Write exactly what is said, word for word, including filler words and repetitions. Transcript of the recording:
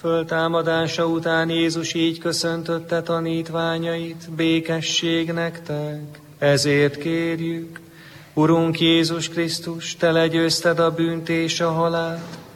Föltámadása után Jézus így köszöntötte tanítványait: békesség nektek. Ezért kérjük, Urunk Jézus Krisztus, te legyőzted a bűnt és a halált,